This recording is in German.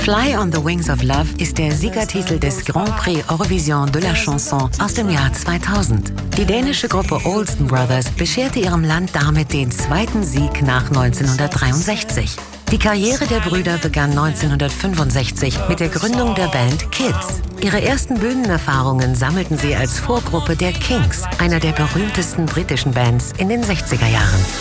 Fly on the Wings of Love ist der Siegertitel des Grand Prix Eurovision de la Chanson aus dem Jahr 2000. Die dänische Gruppe Olsen Brothers bescherte ihrem Land damit den zweiten Sieg nach 1963. Die Karriere der Brüder begann 1965 mit der Gründung der Band Kids. Ihre ersten Bühnenerfahrungen sammelten sie als Vorgruppe der Kinks, einer der berühmtesten britischen Bands in den 60er Jahren.